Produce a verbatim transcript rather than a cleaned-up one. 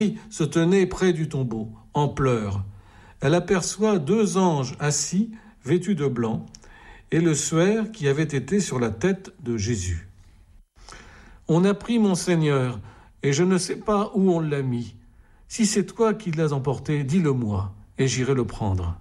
se tenait près du tombeau, en pleurs. Elle aperçoit deux anges assis, vêtus de blanc, et le suaire qui avait été sur la tête de Jésus. On a pris mon Seigneur, et je ne sais pas où on l'a mis. Si c'est toi qui l'as emporté, dis-le-moi, et j'irai le prendre.